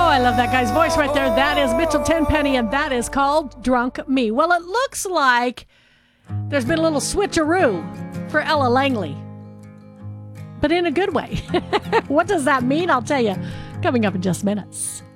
I love that guy's voice right there. That is Mitchell Tenpenny, and that is called Drunk Me. Well, it looks like there's been a little switcheroo for Ella Langley, but in a good way. What does that mean? I'll tell you coming up in just minutes.